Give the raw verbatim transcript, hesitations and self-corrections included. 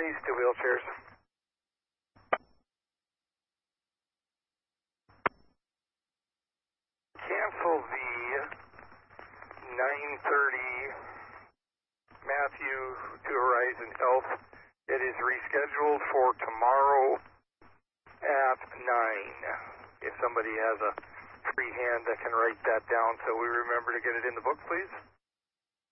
please, two wheelchairs. Cancel the nine thirty Matthew to Horizon Health. It is rescheduled for tomorrow at nine. If somebody has a free hand that can write that down so we remember to get it in the book, please.